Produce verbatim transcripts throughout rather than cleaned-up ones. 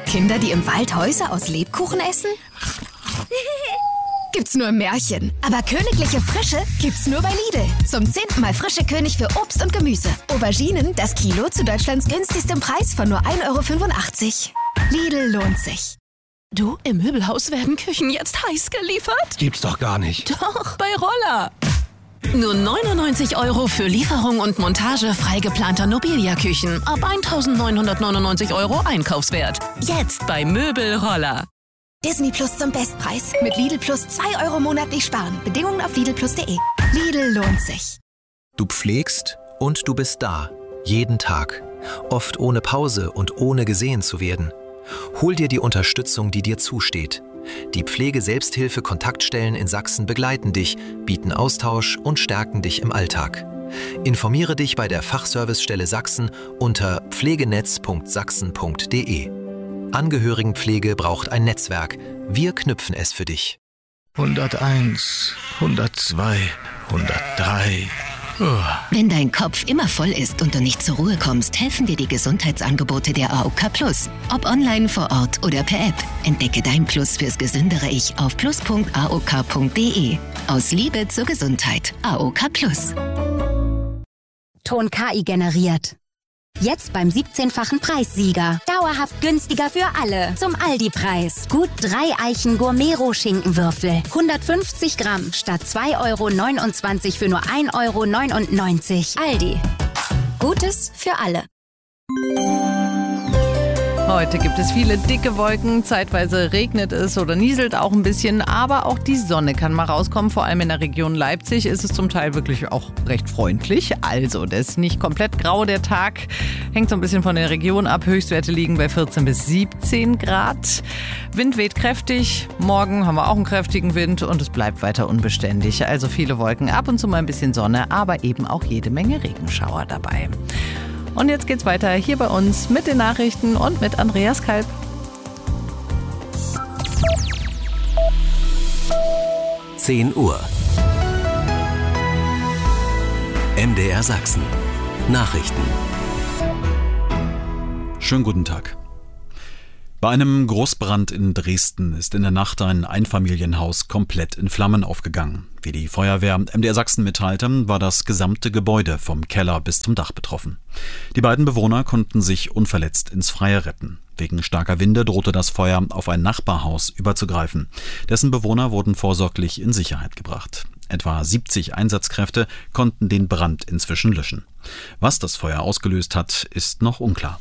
Kinder, die im Wald Häuser aus Lebkuchen essen? Gibt's nur im Märchen. Aber königliche Frische gibt's nur bei Lidl. Zum zehnten Mal frische König für Obst und Gemüse. Auberginen, das Kilo zu Deutschlands günstigstem Preis von nur ein Euro fünfundachtzig. Lidl lohnt sich. Du, im Möbelhaus werden Küchen jetzt heiß geliefert? Gibt's doch gar nicht. Doch, bei Roller. Nur neunundneunzig Euro für Lieferung und Montage frei geplanter Nobilia-Küchen. Ab eintausendneunhundertneunundneunzig Euro Einkaufswert. Jetzt bei Möbel Roller. Disney Plus zum Bestpreis. Mit Lidl Plus zwei Euro monatlich sparen. Bedingungen auf lidl plus punkt de. Lidl lohnt sich. Du pflegst und du bist da. Jeden Tag. Oft ohne Pause und ohne gesehen zu werden. Hol dir die Unterstützung, die dir zusteht. Die Pflege-Selbsthilfe-Kontaktstellen in Sachsen begleiten dich, bieten Austausch und stärken dich im Alltag. Informiere dich bei der Fachservicestelle Sachsen unter pflegenetz punkt sachsen punkt de. Angehörigenpflege braucht ein Netzwerk. Wir knüpfen es für dich. hunderteins, hundertzwei, hundertdrei. Oh. Wenn dein Kopf immer voll ist und du nicht zur Ruhe kommst, helfen dir die Gesundheitsangebote der A O K Plus. Ob online, vor Ort oder per App. Entdecke dein Plus fürs gesündere Ich auf plus punkt a o k punkt de. Aus Liebe zur Gesundheit. A O K Plus. Ton K I generiert. Jetzt beim siebzehnfachen Preissieger. Dauerhaft günstiger für alle. Zum Aldi-Preis. Gut drei Eichen Gourmet-Roh-Schinkenwürfel. hundertfünfzig Gramm statt zwei Euro neunundzwanzig für nur ein Euro neunundneunzig. Aldi. Gutes für alle. Heute gibt es viele dicke Wolken, zeitweise regnet es oder nieselt auch ein bisschen, aber auch die Sonne kann mal rauskommen. Vor allem in der Region Leipzig ist es zum Teil wirklich auch recht freundlich. Also, das ist nicht komplett grau der Tag, hängt so ein bisschen von der Region ab. Höchstwerte liegen bei vierzehn bis siebzehn Grad. Wind weht kräftig, morgen haben wir auch einen kräftigen Wind und es bleibt weiter unbeständig. Also viele Wolken, ab und zu mal ein bisschen Sonne, aber eben auch jede Menge Regenschauer dabei. Und jetzt geht's weiter hier bei uns mit den Nachrichten und mit Andreas Kalb. zehn Uhr. M D R Sachsen. Nachrichten. Schönen guten Tag. Bei einem Großbrand in Dresden ist in der Nacht ein Einfamilienhaus komplett in Flammen aufgegangen. Wie die Feuerwehr M D R Sachsen mitteilte, war das gesamte Gebäude vom Keller bis zum Dach betroffen. Die beiden Bewohner konnten sich unverletzt ins Freie retten. Wegen starker Winde drohte das Feuer auf ein Nachbarhaus überzugreifen. Dessen Bewohner wurden vorsorglich in Sicherheit gebracht. Etwa siebzig Einsatzkräfte konnten den Brand inzwischen löschen. Was das Feuer ausgelöst hat, ist noch unklar.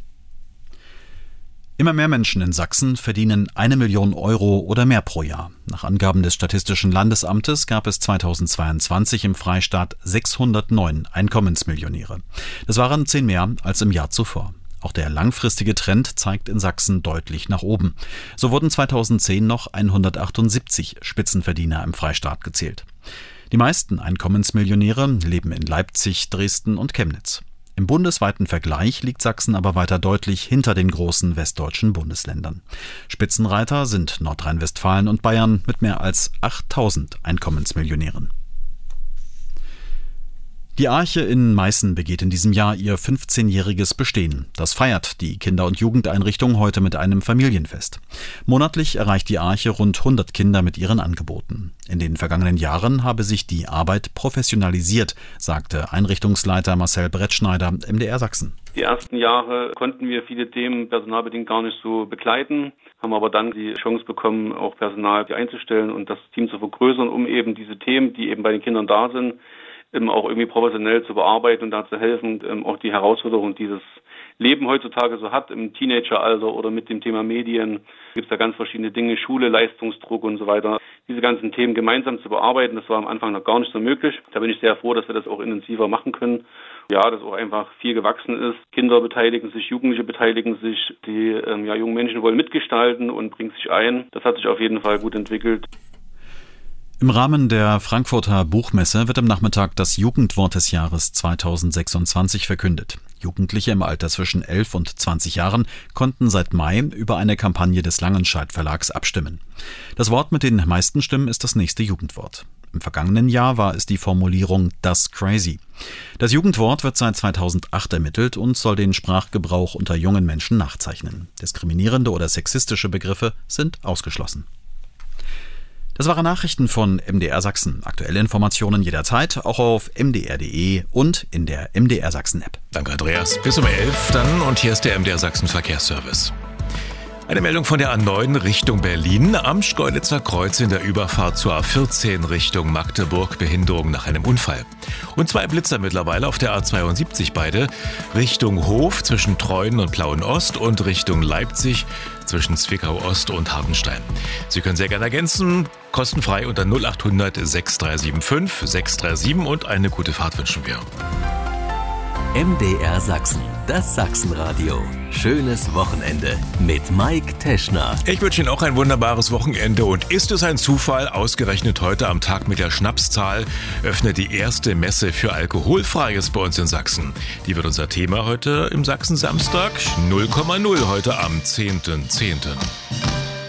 Immer mehr Menschen in Sachsen verdienen eine Million Euro oder mehr pro Jahr. Nach Angaben des Statistischen Landesamtes gab es zweitausendzweiundzwanzig im Freistaat sechshundertneun Einkommensmillionäre. Das waren zehn mehr als im Jahr zuvor. Auch der langfristige Trend zeigt in Sachsen deutlich nach oben. So wurden zweitausendzehn noch hundertachtundsiebzig Spitzenverdiener im Freistaat gezählt. Die meisten Einkommensmillionäre leben in Leipzig, Dresden und Chemnitz. Im bundesweiten Vergleich liegt Sachsen aber weiter deutlich hinter den großen westdeutschen Bundesländern. Spitzenreiter sind Nordrhein-Westfalen und Bayern mit mehr als achttausend Einkommensmillionären. Die Arche in Meißen begeht in diesem Jahr ihr fünfzehnjähriges Bestehen. Das feiert die Kinder- und Jugendeinrichtung heute mit einem Familienfest. Monatlich erreicht die Arche rund hundert Kinder mit ihren Angeboten. In den vergangenen Jahren habe sich die Arbeit professionalisiert, sagte Einrichtungsleiter Marcel Brettschneider, M D R Sachsen. Die ersten Jahre konnten wir viele Themen personalbedingt gar nicht so begleiten, haben aber dann die Chance bekommen, auch Personal einzustellen und das Team zu vergrößern, um eben diese Themen, die eben bei den Kindern da sind, eben auch irgendwie professionell zu bearbeiten und da zu helfen, ähm, auch die Herausforderungen, die das Leben heutzutage so hat, im Teenageralter oder mit dem Thema Medien, gibt es da ganz verschiedene Dinge, Schule, Leistungsdruck und so weiter. Diese ganzen Themen gemeinsam zu bearbeiten, das war am Anfang noch gar nicht so möglich. Da bin ich sehr froh, dass wir das auch intensiver machen können. Ja, dass auch einfach viel gewachsen ist. Kinder beteiligen sich, Jugendliche beteiligen sich, die ähm, ja, jungen Menschen wollen mitgestalten und bringen sich ein. Das hat sich auf jeden Fall gut entwickelt. Im Rahmen der Frankfurter Buchmesse wird am Nachmittag das Jugendwort des Jahres zweitausendsechsundzwanzig verkündet. Jugendliche im Alter zwischen elf und zwanzig Jahren konnten seit Mai über eine Kampagne des Langenscheidt Verlags abstimmen. Das Wort mit den meisten Stimmen ist das nächste Jugendwort. Im vergangenen Jahr war es die Formulierung "das crazy". Das Jugendwort wird seit zweitausendacht ermittelt und soll den Sprachgebrauch unter jungen Menschen nachzeichnen. Diskriminierende oder sexistische Begriffe sind ausgeschlossen. Das waren Nachrichten von M D R Sachsen. Aktuelle Informationen jederzeit, auch auf m d r punkt d e und in der M D R Sachsen App. Danke, Andreas. Bis um elf dann und hier ist der M D R Sachsen Verkehrsservice. Eine Meldung von der A neun Richtung Berlin. Am Schkeuditzer Kreuz in der Überfahrt zur A vierzehn Richtung Magdeburg Behinderung nach einem Unfall. Und zwei Blitzer mittlerweile auf der A zweiundsiebzig beide. Richtung Hof zwischen Treuen und Plauen Ost und Richtung Leipzig zwischen Zwickau Ost und Hartenstein. Sie können sehr gerne ergänzen, kostenfrei unter null acht hundert sechs drei sieben fünf sechs drei sieben und eine gute Fahrt wünschen wir. M D R Sachsen, das Sachsenradio. Schönes Wochenende mit Mike Teschner. Ich wünsche Ihnen auch ein wunderbares Wochenende. Und ist es ein Zufall, ausgerechnet heute am Tag mit der Schnapszahl öffnet die erste Messe für Alkoholfreies bei uns in Sachsen. Die wird unser Thema heute im Sachsen-Samstag. null Komma null heute am zehnten zehnten